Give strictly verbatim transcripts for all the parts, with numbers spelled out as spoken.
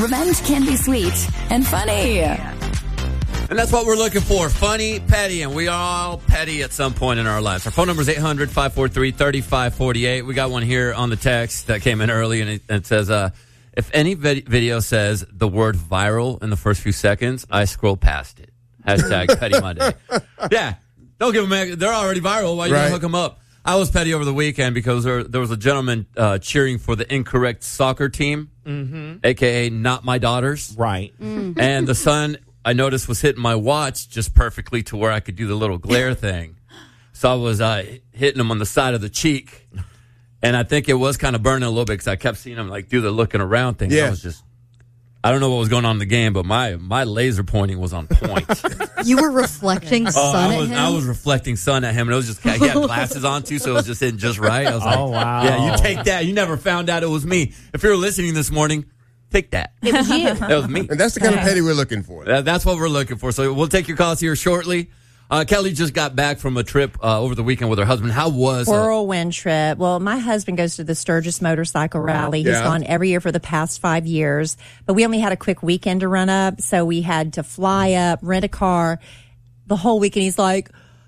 Revenge can be sweet and funny. And that's what we're looking for. Funny, petty, and we are all petty at some point in our lives. Our phone number is eight hundred, five four three, three five four eight. We got one here on the text that came in early, and it, and it says, uh, if any vid- video says the word viral in the first few seconds, I scroll past it. Hashtag Petty Monday. Yeah, don't give them, they're already viral. Why you Right. gonna hook them up? I was petty over the weekend because there, there was a gentleman uh, cheering for the incorrect soccer team, mm-hmm. a k a not my daughters. Right. Mm. And the sun, I noticed, was hitting my watch just perfectly to where I could do the little glare thing. So I was uh, hitting him on the side of the cheek. And I think it was kind of burning a little bit because I kept seeing him like do the looking around thing. Yeah. I was just, I don't know what was going on in the game, but my, my laser pointing was on point. You were reflecting Oh, sun I was at him? I was reflecting sun at him, and it was just he had glasses on too, so it was just hitting just right. I was like, Oh, wow. yeah, you take that. You never found out it was me. If you were listening this morning, take that. It was you. That was me. And that's the kind of petty we're looking for. That, that's what we're looking for. So we'll take your calls here shortly. Uh, Kelly just got back from a trip uh, over the weekend with her husband. How was it? Whirlwind trip. Well, my husband goes to the Sturgis Motorcycle Rally. He's Yeah. gone every year for the past five years. But we only had a quick weekend to run up, so we had to fly up, rent a car. The whole weekend, he's like,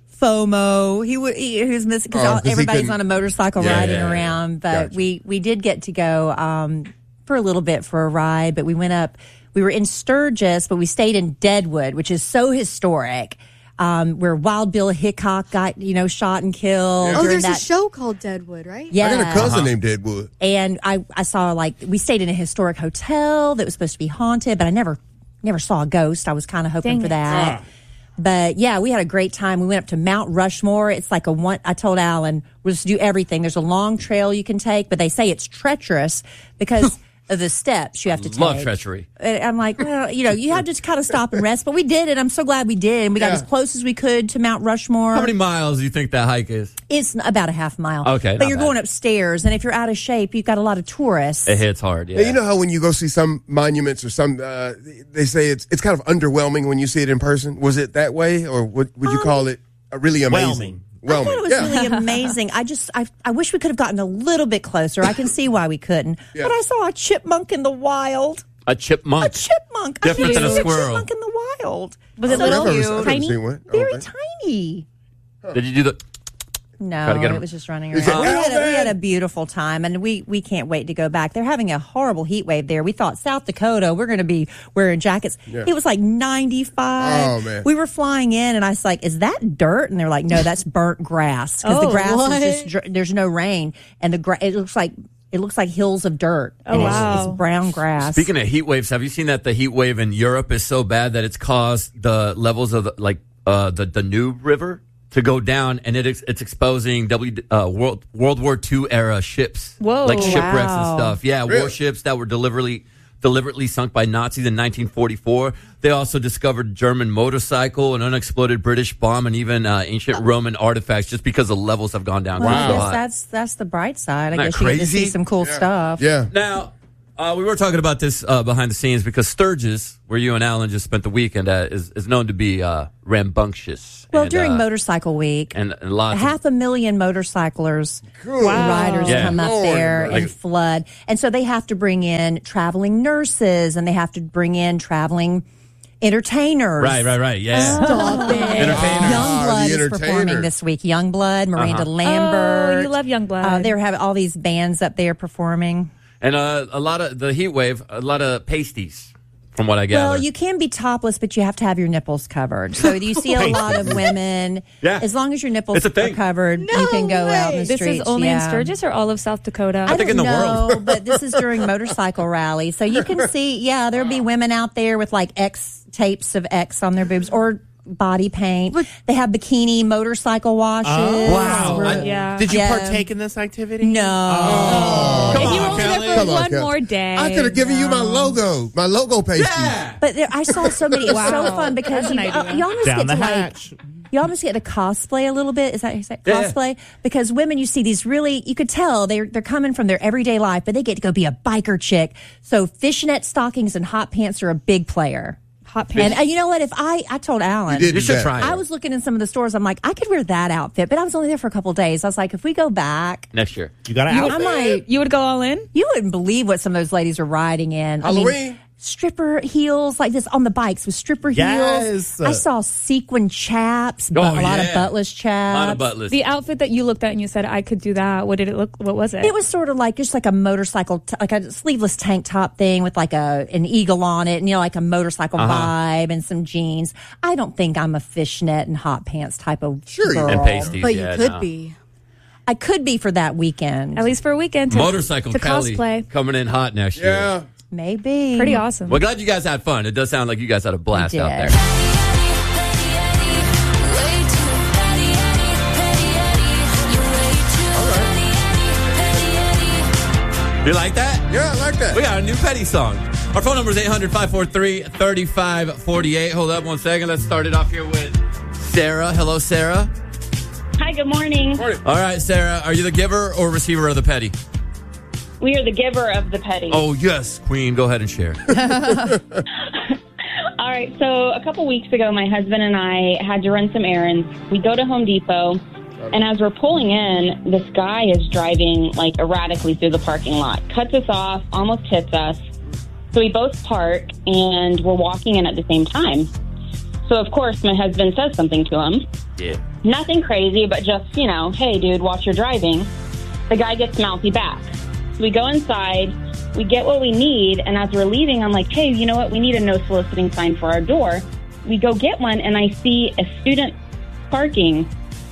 FOMO. He, w- he, he was missing because Oh, 'cause he everybody's couldn't- on a motorcycle Yeah, riding yeah, yeah. around. But Gotcha. we, we did get to go um, for a little bit for a ride. But we went up. We were in Sturgis, but we stayed in Deadwood, which is so historic. Um, where Wild Bill Hickok got, you know, shot and killed. Yeah. Oh, during there's that, a show called Deadwood, right? Yeah. I got a cousin named Deadwood. And I, I saw like we stayed in a historic hotel that was supposed to be haunted, but I never never saw a ghost. I was kind of hoping Dang for it. that. But yeah, we had a great time. We went up to Mount Rushmore. It's like a one. I told Alan we'll just do everything. There's a long trail you can take, but they say it's treacherous because of the steps you have to take. Love treachery. And I'm like, well, you know, you have to just kind of stop and rest. But we did it. I'm so glad we did. And we got Yeah. as close as we could to Mount Rushmore. How many miles do you think that hike is? It's about a half mile. Okay, But not you're bad. going upstairs. And if you're out of shape, you've got a lot of tourists. It hits hard, yeah. Now, you know how when you go see some monuments or some, uh, they say it's it's kind of underwhelming when you see it in person. Was it that way, or would, would you call it uh, really amazing? Whelming. I thought Whelming. it was Yeah. really amazing. I just, I, I wish we could have gotten a little bit closer. I can see why we couldn't. Yeah. But I saw a chipmunk in the wild. a chipmunk. A chipmunk. Different I than a never seen squirrel. chipmunk in the wild. Was it I've little? never- I've never Tiny? seen one. Very Okay. tiny. Did you do the... No, Try to get 'em. it was just running Is around. it We had, a, we Alvin? had a beautiful time, and we, we can't wait to go back. They're having a horrible heat wave there. We thought South Dakota, we're going to be wearing jackets. Yeah. It was like ninety-five. Oh, man. We were flying in, and I was like, is that dirt? And they're like, no, that's burnt grass. Because the Oh, grass what? is just, dr- there's no rain, and the gra- it looks like it looks like hills of dirt. Oh, and it's, wow. it's brown grass. Speaking of heat waves, have you seen that the heat wave in Europe is so bad that it's caused the levels of the, like uh, the Danube River to go down, and it ex- it's exposing W uh, World World War Two era ships, Whoa. like shipwrecks Wow. and stuff. Yeah, Really? warships that were deliberately deliberately sunk by Nazis in nineteen forty-four. They also discovered a German motorcycle, an unexploded British bomb, and even uh, ancient Roman artifacts, just because the levels have gone down. Well, quite I a guess lot. that's that's the bright side. I Isn't that guess you get to crazy? see some cool stuff. Yeah. Now, uh, we were talking about this uh, behind the scenes because Sturgis, where you and Alan just spent the weekend at, is, is known to be uh, rambunctious. Well, and, during uh, Motorcycle Week, and, and lots of half a million motorcyclers, Good riders Yeah. come up Lord, there like- and flood. And so they have to bring in traveling nurses and they have to bring in traveling entertainers. right, right, right. Yeah, Stop it. Entertainers. Ah, Youngblood the is performing entertainer. this week. Youngblood, Miranda Uh-huh. Lambert. Oh, you love Youngblood. Uh, they're having all these bands up there performing. and uh, a lot of the heat wave, a lot of pasties, from what I gather. Well, you can be topless, but you have to have your nipples covered. So you see a lot of women. Yeah. As long as your nipples It's a are thing. covered, you can go out in the this streets. is only yeah. in Sturgis or all of South Dakota? I think don't in the know, world. but this is during motorcycle rally, so you can see. Yeah, there'll be women out there with like X tapes of X on their boobs or body paint. They have bikini motorcycle washes. Wow. We're- I- Yeah. Did you Yeah. partake in this activity? No. Oh. and you on, were only Kelly. there for Come on, one Kelly. more day. I could have given you my logo, my logo pasty. yeah. But there, I saw so many. It's so fun because That's you, an uh, idea. you almost Down get the to like. hatch. You almost get to cosplay a little bit. Is that how you say it? Yeah. Cosplay? Because women, you see these really, you could tell they're they're coming from their everyday life, but they get to go be a biker chick. So fishnet stockings and hot pants are a big player. Hot pants. And uh, you know what? If I, I told Alan, You did You should that. try it. I was looking in some of the stores. I'm like, I could wear that outfit, but I was only there for a couple of days. I was like, if we go back, Next year. You got to I outfit. might. You would go all in? You wouldn't believe what some of those ladies are riding in. I mean, Halloween. stripper heels like this on the bikes with stripper Yes. heels. I saw sequin chaps, but Oh, a lot of yeah. buttless chaps. A lot of buttless. The outfit that you looked at and you said, I could do that. What did it look? What was it? It was sort of like just like a motorcycle, t- like a sleeveless tank top thing with like a an eagle on it, and you know, like a motorcycle Uh-huh. vibe and some jeans. I don't think I'm a fishnet and hot pants type of Sure you girl. and pasties. But yeah, you could no. be. I could be for that weekend, At least for a weekend. To, Motorcycle to Kelly cosplay. coming in hot next year. Yeah. maybe. Pretty awesome. Well, glad you guys had fun. It does sound like you guys had a blast We out did. there. You like that? Yeah, I like that. We got a new Petty song. Our phone number is eight hundred, five four three, three five four eight. Hold up one second. Let's start it off here with Sarah. Hello, Sarah. Hi, good morning. Morning. All right, Sarah. Are you the giver or receiver of the Petty? We are the giver of the petty. Oh, yes, Queen. Go ahead and share. All right, so a couple weeks ago, my husband and I had to run some errands. We go to Home Depot, and as we're pulling in, this guy is driving like erratically through the parking lot, cuts us off, almost hits us. So we both park, and we're walking in at the same time. So, of course, my husband says something to him. Yeah. Nothing crazy, but just, you know, hey, dude, watch your driving. The guy gets mouthy back. So we go inside, we get what we need, and as we're leaving, I'm like, hey, you know what? We need a no soliciting sign for our door. We go get one, and I see a student parking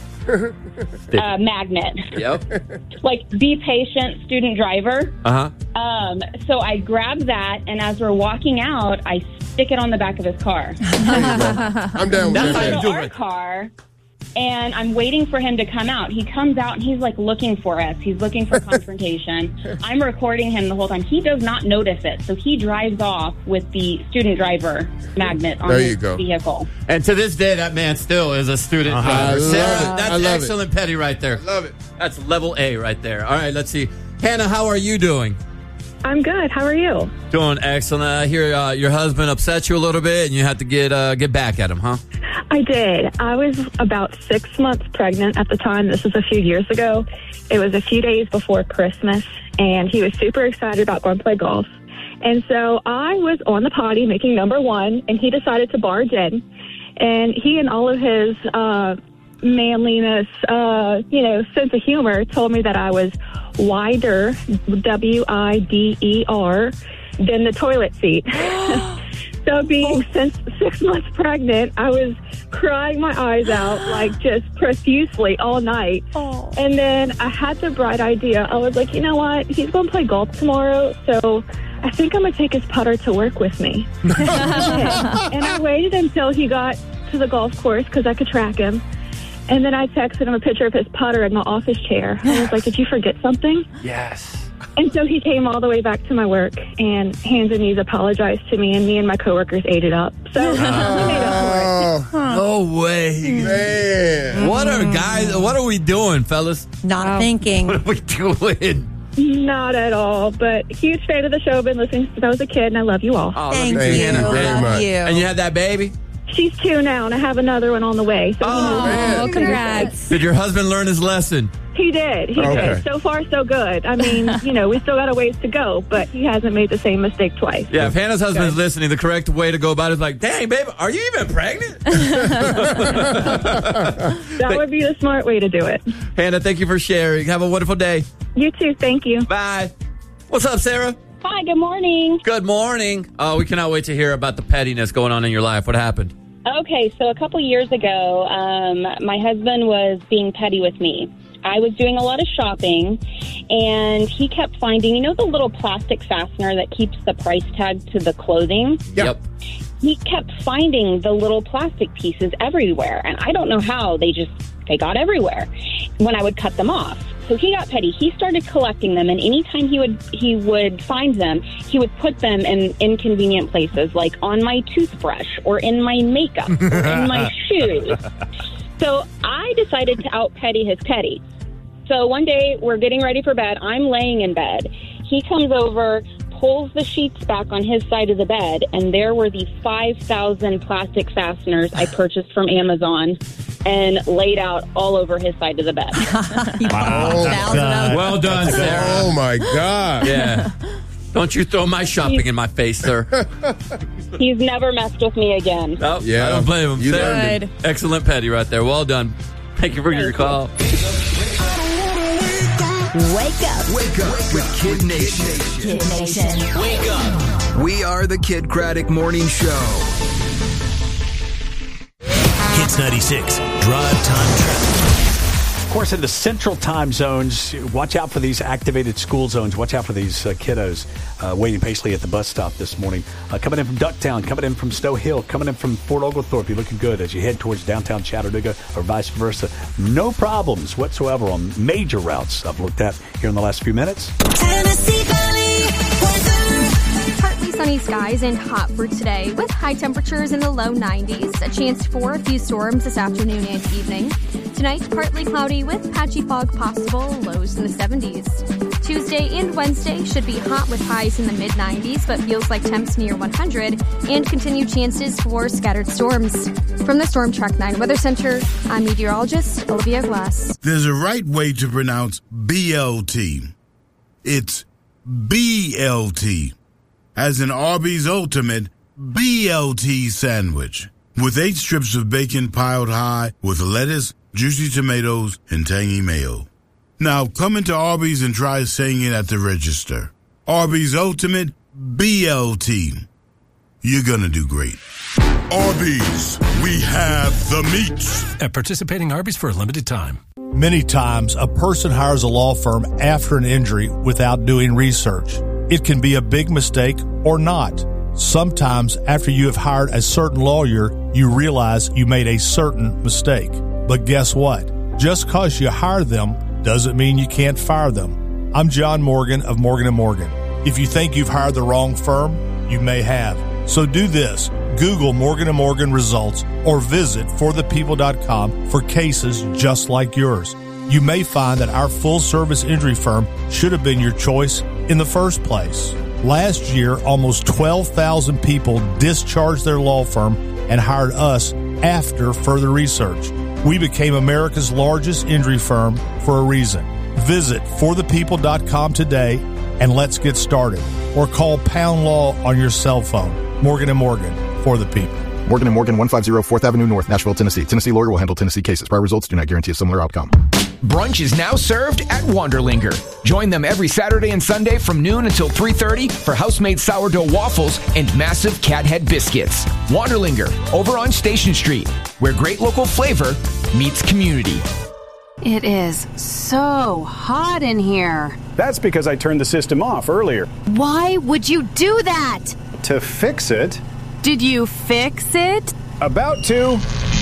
uh, magnet. Yep. Like, be patient, student driver. Uh-huh. Um, so I grab that, and as we're walking out, I stick it on the back of his car. I'm down with That's how that. you to do our it. car, and I'm waiting for him to come out. He comes out, and he's like looking for us. He's looking for confrontation. I'm recording him the whole time. He does not notice it, so he drives off with the student driver magnet on There his you go. vehicle. And to this day, that man still is a student. Uh-huh. driver. I love Sarah, it. that's I love it. excellent Petty right there. Love it. That's level A right there. All right, let's see. Hannah, how are you doing? I'm good. How are you? Doing excellent. I hear uh, your husband upset you a little bit, and you had to get uh, get back at him, huh? I did. I was about six months pregnant at the time. This was a few years ago. It was a few days before Christmas, and he was super excited about going to play golf. And so I was on the potty making number one, and he decided to barge in. And he and all of his uh, manliness, uh, you know, sense of humor told me that I was wider, W I D E R, than the toilet seat. So being since six months pregnant, I was crying my eyes out, like just profusely all night. Oh. And then I had the bright idea. I was like, you know what? He's going to play golf tomorrow, so I think I'm going to take his putter to work with me. And I waited until he got to the golf course because I could track him. And then I texted him a picture of his putter in my office chair. I was like, did you forget something? Yes. And so he came all the way back to my work, and hands and knees apologized to me, and me and my coworkers ate it up. So we made up for it. Oh, No way. man. What are guys? What are we doing, fellas? Not Wow. thinking. What are we doing? Not at all, but huge fan of the show. Been listening since I was a kid, and I love you all. Oh, Thank love you. you, Hannah. very Love much. you. And you had that baby? She's two now, and I have another one on the way. So Oh, man. Oh, congrats. Did your husband learn his lesson? he did. He Okay. did. So far, so good. I mean, you know, we still got a ways to go, but he hasn't made the same mistake twice. Yeah, if Hannah's husband is listening, the correct way to go about it is like, dang, babe, are you even pregnant? That would be the smart way to do it. Hannah, thank you for sharing. Have a wonderful day. You too. Thank you. Bye. What's up, Sarah? Hi, good morning. Good morning. Oh, we cannot wait to hear about the pettiness going on in your life. What happened? Okay, so a couple years ago, um, my husband was being petty with me. I was doing a lot of shopping, and he kept finding, you know, the little plastic fastener that keeps the price tag to the clothing? Yep. He kept finding the little plastic pieces everywhere, and I don't know how. They just, they got everywhere when I would cut them off. So he got petty. He started collecting them, and anytime he would he would find them, he would put them in inconvenient places, like on my toothbrush or in my makeup or in my shoes. So I decided to out petty his petty. So one day we're getting ready for bed. I'm laying in bed. He comes over, pulls the sheets back on his side of the bed, and there were the five thousand plastic fasteners I purchased from Amazon and laid out all over his side of the bed. Oh, Thousand of- Well done, Sarah. oh my God. Yeah. Don't you throw my shopping in my face, sir. He's never messed with me again. No, Yeah. I don't blame him. You Sarah, learned it. excellent petty right there. Well done. Thank you for your call. Wake up, Wake up with Kid Nation. Kid Nation. Wake up. We are the Kid Craddock Morning Show. Hits ninety-six. Drive Time Traffic. Of course, in the central time zones, watch out for these activated school zones. Watch out for these uh, kiddos uh, waiting patiently at the bus stop this morning. Uh, coming in from Ducktown, coming in from Stowe Hill, coming in from Fort Oglethorpe. You're looking good as you head towards downtown Chattanooga or vice versa. No problems whatsoever on major routes I've looked at here in the last few minutes. Tennessee Valley weather. Partly sunny skies and hot for today with high temperatures in the low nineties. A chance for a few storms this afternoon and evening. Tonight, partly cloudy with patchy fog possible, lows in the seventies. Tuesday and Wednesday should be hot with highs in the mid nineties, but feels like temps near one hundred, and continued chances for scattered storms. From the Storm Track nine Weather Center, I'm meteorologist Olivia Glass. There's a right way to pronounce B L T. It's B L T, as in Arby's Ultimate B L T sandwich, with eight strips of bacon piled high with lettuce, juicy tomatoes, and tangy mayo. Now come into Arby's and try saying it at the register. Arby's Ultimate B L T. You're gonna do great. Arby's, we have the meats. At participating Arby's for a limited time. Many times, a person hires a law firm after an injury without doing research. It can be a big mistake or not. Sometimes, after you have hired a certain lawyer, you realize you made a certain mistake. But guess what? Just because you hire them doesn't mean you can't fire them. I'm John Morgan of Morgan and Morgan. If you think you've hired the wrong firm, you may have. So do this. Google Morgan and Morgan results or visit for the people dot com for cases just like yours. You may find that our full-service injury firm should have been your choice in the first place. Last year, almost twelve thousand people discharged their law firm and hired us after further research. We became America's largest injury firm for a reason. Visit for the people dot com today and let's get started. Or call Pound Law on your cell phone. Morgan and Morgan, for the people. Morgan and Morgan, one fifty fourth Avenue North, Nashville, Tennessee. Tennessee lawyer will handle Tennessee cases. Prior results do not guarantee a similar outcome. Brunch is now served at Wanderlinger. Join them every Saturday and Sunday from noon until three thirty for house-made sourdough waffles and massive cat head biscuits. Wanderlinger, over on Station Street, where great local flavor meets community. It is so hot in here. That's because I turned the system off earlier. Why would you do that? To fix it. Did you fix it? About to.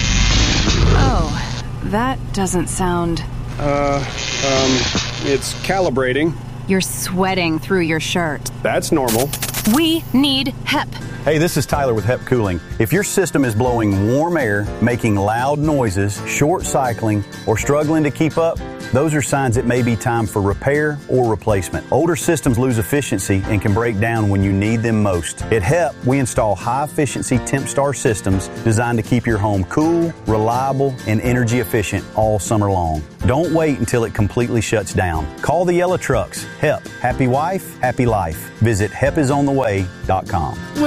Oh, that doesn't sound... Uh, um, it's calibrating. You're sweating through your shirt. That's normal. We need H E P. Hey, this is Tyler with H E P Cooling. If your system is blowing warm air, making loud noises, short cycling, or struggling to keep up, those are signs it may be time for repair or replacement. Older systems lose efficiency and can break down when you need them most. At H E P, we install high-efficiency TempStar systems designed to keep your home cool, reliable, and energy efficient all summer long. Don't wait until it completely shuts down. Call the Yellow Trucks. H E P. Happy wife, happy life. Visit hep is on the way dot com.